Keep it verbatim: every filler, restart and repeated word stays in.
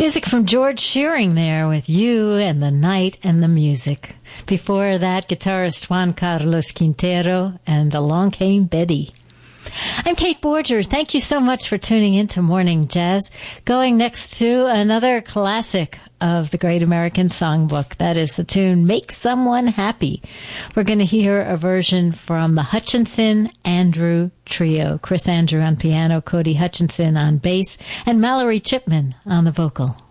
Music from George Shearing there with You and the Night and the Music. Before that, guitarist Juan Carlos Quintero and Along Came Betty. I'm Kate Borger. Thank you so much for tuning in to Morning Jazz. Going next to another classic of the Great American Songbook. That is the tune Make Someone Happy. We're going to hear a version from the Hutchinson-Andrew Trio. Chris Andrew on piano, Cody Hutchinson on bass, and Mallory Chipman on the vocal.